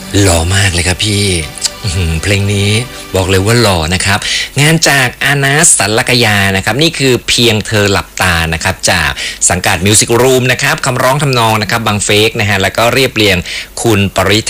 หล่อมากเลยครับพี่เพลงนี้บอกเลยว่าหล่อนะครับงานจากอานาสัลลกยานะครับนี่คือเพียงเธอหลับตานะครับจากสังกัดมิวสิกรูมนะครับคำร้องทำนองนะครับบางเฟกนะฮะแล้วก็เรียบเรียงคุณปริ